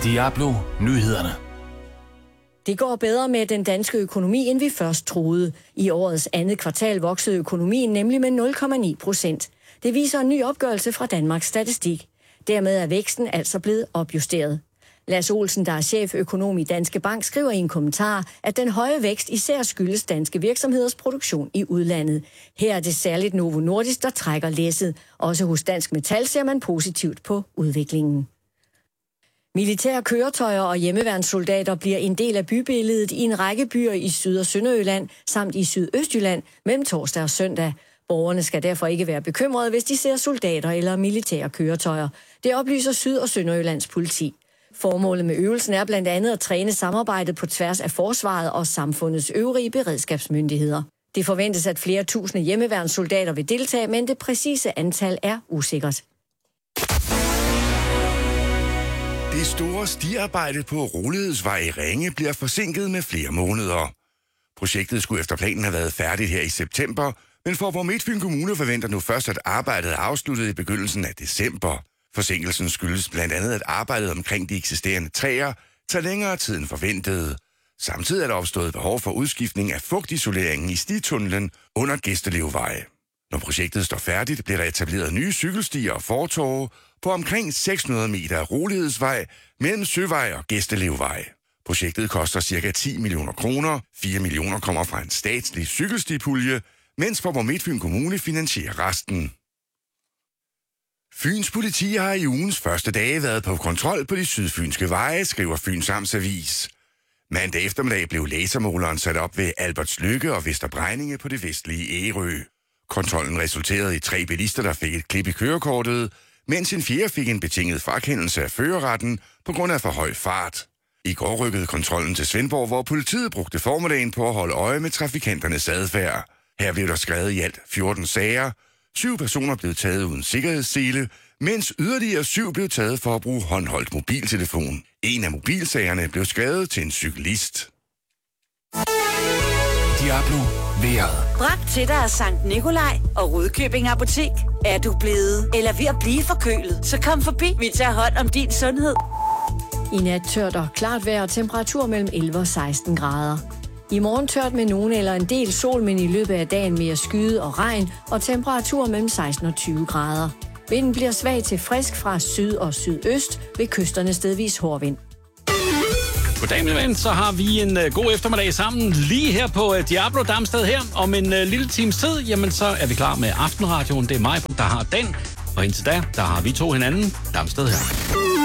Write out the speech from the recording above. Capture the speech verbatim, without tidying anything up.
Diablo Nyhederne. Det går bedre med den danske økonomi, end vi først troede. I årets andet kvartal voksede økonomien nemlig med nul komma ni procent. Det viser en ny opgørelse fra Danmarks Statistik. Dermed er væksten altså blevet opjusteret. Lars Olsen, der er cheføkonom i Danske Bank, skriver i en kommentar, at den høje vækst især skyldes danske virksomheders produktion i udlandet. Her er det særligt Novo Nordisk, der trækker læsset. Også hos Dansk Metal ser man positivt på udviklingen. Militære køretøjer og hjemmeværnssoldater bliver en del af bybilledet i en række byer i Syd- og Sønderjylland samt i Sydøstjylland mellem torsdag og søndag. Borgerne skal derfor ikke være bekymrede, hvis de ser soldater eller militære køretøjer. Det oplyser Syd- og Sønderjyllands politi. Formålet med øvelsen er blandt andet at træne samarbejdet på tværs af forsvaret og samfundets øvrige beredskabsmyndigheder. Det forventes, at flere tusinde hjemmeværnssoldater vil deltage, men det præcise antal er usikkert. Det store stiarbejde på Rolighedsvej i Ringe bliver forsinket med flere måneder. Projektet skulle efter planen have været færdigt her i september, men Faaborg Midtfyn Kommune forventer nu først, at arbejdet er afsluttet i begyndelsen af december. Forsinkelsen skyldes blandt andet, at arbejdet omkring de eksisterende træer tager længere tid end forventet. Samtidig er der opstået behov for udskiftning af fugtisoleringen i stitunnelen under Gæstelevvej. Når projektet står færdigt, bliver der etableret nye cykelstier og fortove på omkring seks hundrede meter af Rolighedsvej mellem Søvej og Gæstelevvej. Projektet koster ca. ti millioner kroner. fire millioner kommer fra en statslig cykelstipulje, mens Faaborg Midtfyn Kommune finansierer resten. Fyns politi har i ugens første dage været på kontrol på de sydfynske veje, skriver Fyns Amtsavis. Mandag eftermiddag blev lasermåleren sat op ved Albertslykke og Vesterbrejninge på det vestlige Ærø. Kontrollen resulterede i tre bilister, der fik et klip i kørekortet, mens en fjerde fik en betinget frakendelse af førerretten på grund af for høj fart. I går rykkede kontrollen til Svendborg, hvor politiet brugte formiddagen på at holde øje med trafikanternes adfærd. Her blev der skrevet i alt fjorten sager. Syv personer blev taget uden sikkerhedssele, mens yderligere syv blev taget for at bruge håndholdt mobiltelefon. En af mobilsagerne blev skrevet til en cyklist. Diablo vejret. Bragt til dig af Sankt Nikolaj og Rudkøbing Apotek. Er du blevet eller ved at blive forkølet, så kom forbi. Vi tager hånd om din sundhed. I nat tørt og klart vejr og temperatur mellem elleve og seksten grader. I morgen tørt med nogen eller en del sol, men i løbet af dagen mere skyde og regn og temperatur mellem seksten og tyve grader. Vinden bliver svag til frisk fra syd og sydøst, ved kysterne stedvis hård vind. Goddag, mine ven. Så har vi en uh, god eftermiddag sammen lige her på uh, Diablo Damsted her. Om en uh, lille times tid, jamen så er vi klar med Aftenradioen. Det er mig, der har den. Og indtil da, der har vi to hinanden. Damsted her.